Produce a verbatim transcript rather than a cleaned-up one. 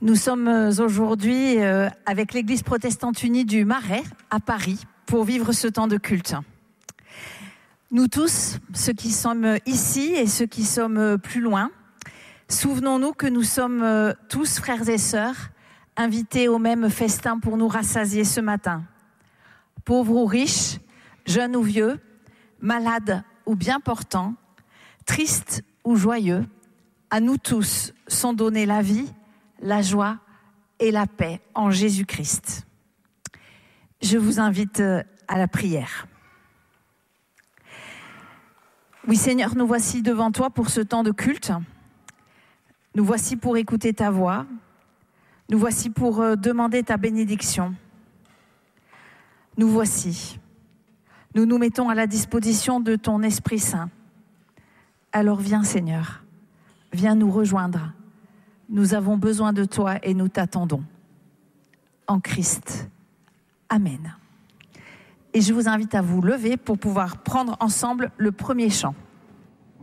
Nous sommes aujourd'hui avec l'Église protestante unie du Marais à Paris pour vivre ce temps de culte. Nous tous, ceux qui sommes ici et ceux qui sommes plus loin, souvenons-nous que nous sommes tous frères et sœurs invités au même festin pour nous rassasier ce matin. Pauvres ou riches, jeunes ou vieux, malades ou bien portants, tristes ou joyeux, à nous tous sont donnés la vie, la joie et la paix en Jésus-Christ. Je vous invite à la prière. Oui Seigneur, nous voici devant toi pour ce temps de culte. Nous voici pour écouter ta voix. Nous voici pour demander ta bénédiction. Nous voici. Nous nous mettons à la disposition de ton Esprit Saint. Alors viens Seigneur, viens nous rejoindre. Nous avons besoin de toi et nous t'attendons. En Christ. Amen. Et je vous invite à vous lever pour pouvoir prendre ensemble le premier chant.